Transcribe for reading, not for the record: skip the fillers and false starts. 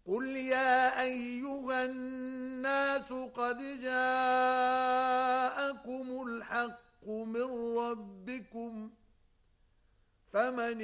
قُلْ يَا أَيُّهَا النَّاسُ قَدْ جَاءَكُمُ الْحَقُّ مِنْ رَبِّكُمْ فَمَنِ